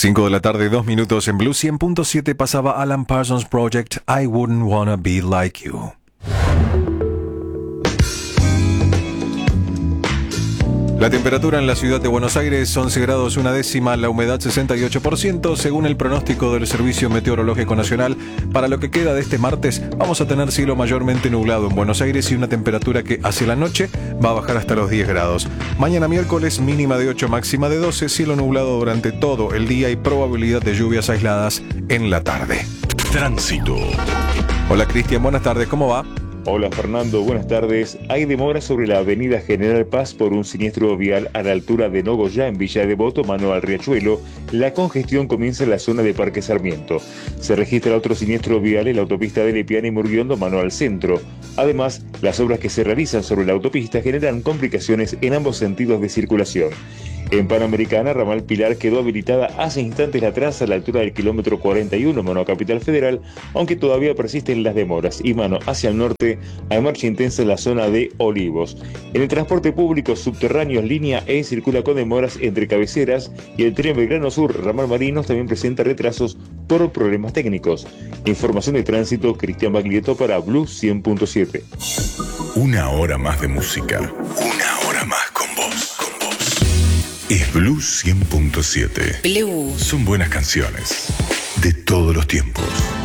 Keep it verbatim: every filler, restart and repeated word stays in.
cinco de la tarde, dos minutos en Blue cien punto siete pasaba Alan Parsons Project, I Wouldn't Wanna Be Like You. La temperatura en la ciudad de Buenos Aires, once grados una décima, la humedad sesenta y ocho por ciento, según el pronóstico del Servicio Meteorológico Nacional. Para lo que queda de este martes, vamos a tener cielo mayormente nublado en Buenos Aires y una temperatura que hacia la noche va a bajar hasta los diez grados. Mañana miércoles, mínima de ocho, máxima de doce, cielo nublado durante todo el día y probabilidad de lluvias aisladas en la tarde. Tránsito. Hola Cristian, buenas tardes, ¿cómo va? Hola Fernando, buenas tardes. Hay demora sobre la avenida General Paz por un siniestro vial a la altura de Nogoyá en Villa Devoto, mano al Riachuelo. La congestión comienza en la zona de Parque Sarmiento. Se registra otro siniestro vial en la autopista de Lepiana y Murguiondo, mano al centro. Además, las obras que se realizan sobre la autopista generan complicaciones en ambos sentidos de circulación. En Panamericana, Ramal Pilar quedó habilitada hace instantes atrás a la altura del kilómetro cuarenta y uno, mano a Capital Federal, aunque todavía persisten las demoras, y mano hacia el norte hay marcha intensa en la zona de Olivos. En el transporte público subterráneo, línea E circula con demoras entre cabeceras y el tren Belgrano Sur, Ramal Marinos, también presenta retrasos por problemas técnicos. Información de tránsito, Cristian Baglietto para Blue cien punto siete. Una hora más de música. Una hora más con vos. Con vos. Es Blue cien punto siete. Blue. Son buenas canciones de todos los tiempos.